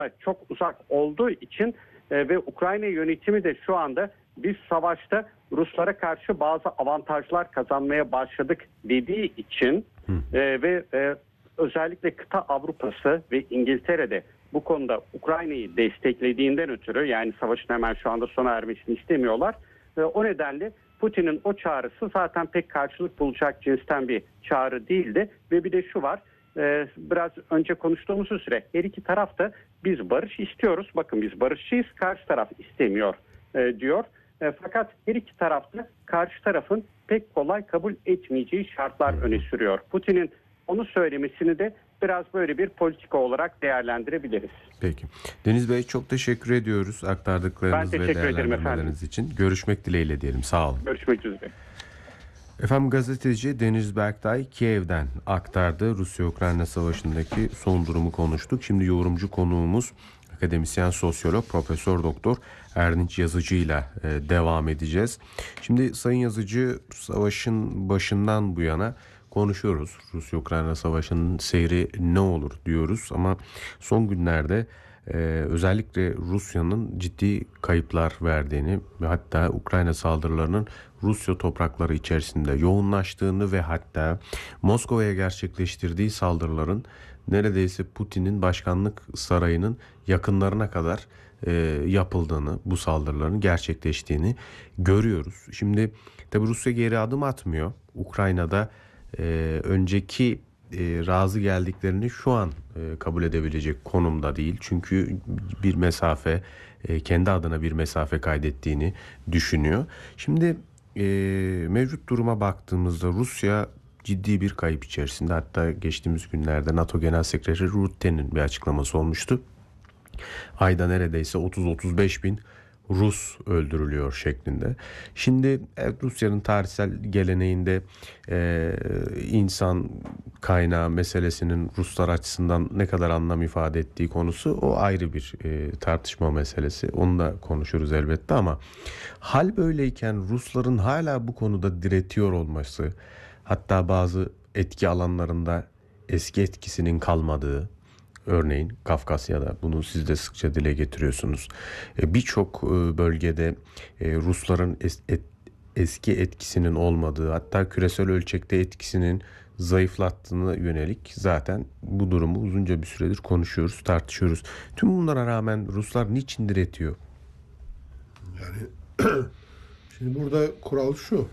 çok uzak olduğu için ve Ukrayna yönetimi de şu anda biz savaşta Ruslara karşı bazı avantajlar kazanmaya başladık dediği için ve özellikle kıta Avrupa'sı ve İngiltere'de bu konuda Ukrayna'yı desteklediğinden ötürü, yani savaşın hemen şu anda sona ermesini istemiyorlar. O nedenle Putin'in o çağrısı zaten pek karşılık bulacak cinsten bir çağrı değildi. Ve bir de şu var, biraz önce konuştuğumuz üzere her iki taraf da biz barış istiyoruz. Bakın biz barışçıyız, karşı taraf istemiyor diyor. Fakat her iki tarafta karşı tarafın pek kolay kabul etmeyeceği şartlar öne sürüyor. Putin'in onu söylemesini de biraz böyle bir politika olarak değerlendirebiliriz. Peki. Deniz Bey, çok teşekkür ediyoruz aktardıklarınız ve değerlendirmeleriniz için. Görüşmek dileğiyle diyelim. Sağ olun. Görüşmek üzere. Efendim, gazeteci Deniz Berktay Kiev'den aktardı. Rusya-Ukrayna Savaşı'ndaki son durumu konuştuk. Şimdi yorumcu konuğumuz akademisyen sosyolog Profesör Doktor Erdinç Yazıcı ile devam edeceğiz. Şimdi Sayın Yazıcı, savaşın başından bu yana konuşuyoruz. Rusya-Ukrayna Savaşı'nın seyri ne olur diyoruz ama son günlerde özellikle Rusya'nın ciddi kayıplar verdiğini ve hatta Ukrayna saldırılarının Rusya toprakları içerisinde yoğunlaştığını ve hatta Moskova'ya gerçekleştirdiği saldırıların neredeyse Putin'in başkanlık sarayının yakınlarına kadar yapıldığını, bu saldırıların gerçekleştiğini görüyoruz. Şimdi tabi Rusya geri adım atmıyor. Ukrayna'da önceki razı geldiklerini şu an kabul edebilecek konumda değil. Çünkü bir mesafe, kendi adına bir mesafe kaydettiğini düşünüyor. Şimdi mevcut duruma baktığımızda Rusya ciddi bir kayıp içerisinde. Hatta geçtiğimiz günlerde NATO Genel Sekreteri Rutte'nin bir açıklaması olmuştu. Ayda neredeyse 30-35 bin Rus öldürülüyor şeklinde. Şimdi evet, Rusya'nın tarihsel geleneğinde insan kaynağı meselesinin Ruslar açısından ne kadar anlam ifade ettiği konusu o ayrı bir tartışma meselesi. Onu da konuşuruz elbette ama hal böyleyken Rusların hala bu konuda diretiyor olması, hatta bazı etki alanlarında eski etkisinin kalmadığı, örneğin Kafkasya'da, bunu siz de sıkça dile getiriyorsunuz. Birçok bölgede Rusların eski etkisinin olmadığı, hatta küresel ölçekte etkisinin zayıflattığına yönelik zaten bu durumu uzunca bir süredir konuşuyoruz, tartışıyoruz. Tüm bunlara rağmen Ruslar niçin diretiyor? Yani şimdi burada kural şu.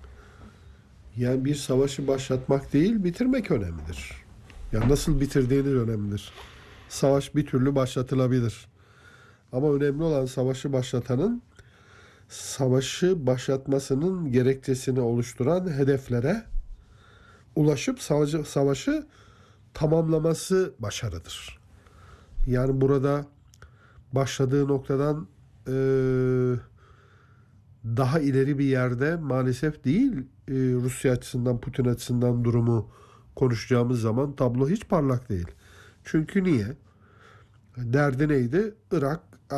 Yani bir savaşı başlatmak değil, bitirmek önemlidir. Yani nasıl bitirdiğiniz önemlidir. Savaş bir türlü başlatılabilir. Ama önemli olan savaşı başlatanın savaşı başlatmasının gerekçesini oluşturan hedeflere ulaşıp savaşı tamamlaması başarıdır. Yani burada başladığı noktadan daha ileri bir yerde maalesef değil, Rusya açısından, Putin açısından durumu konuşacağımız zaman tablo hiç parlak değil. Çünkü niye? Derdi neydi? Irak,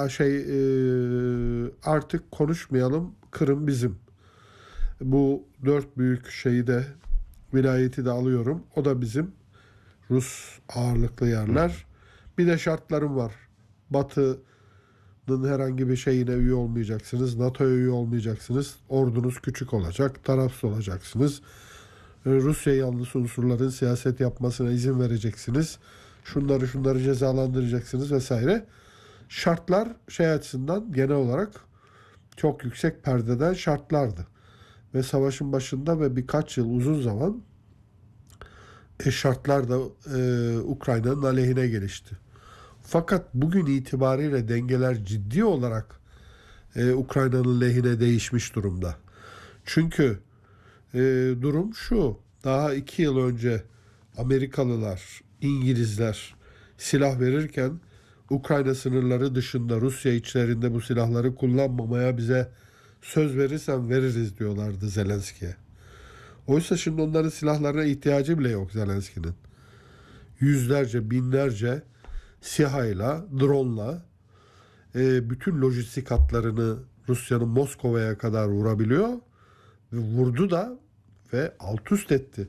artık konuşmayalım, Kırım bizim. Bu 4 büyük şeyi de, vilayeti de alıyorum. O da bizim. Rus ağırlıklı yerler. Bir de şartlarım var. Batı'nın herhangi bir şeyine üye olmayacaksınız. NATO'ya üye olmayacaksınız. Ordunuz küçük olacak. Tarafsız olacaksınız. Rusya yanlısı unsurların siyaset yapmasına izin vereceksiniz. Şunları cezalandıracaksınız vesaire. Şartlar açısından genel olarak çok yüksek perdeden şartlardı. Ve savaşın başında ve birkaç yıl, uzun zaman şartlar da Ukrayna'nın aleyhine gelişti. Fakat bugün itibariyle dengeler ciddi olarak Ukrayna'nın lehine değişmiş durumda. Çünkü durum şu: daha 2 yıl önce Amerikalılar, İngilizler silah verirken Ukrayna sınırları dışında, Rusya içlerinde bu silahları kullanmamaya bize söz verirsen veririz diyorlardı Zelenski'ye. Oysa şimdi onların silahlarına ihtiyacı bile yok Zelenski'nin. Yüzlerce, binlerce SİHA'yla, drone'la bütün lojistik hatlarını Rusya'nın Moskova'ya kadar vurabiliyor. Ve vurdu da ve alt üst etti.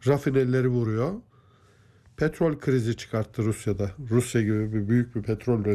Rafinerileri vuruyor. Petrol krizi çıkarttı Rusya'da. Rusya gibi büyük bir petrol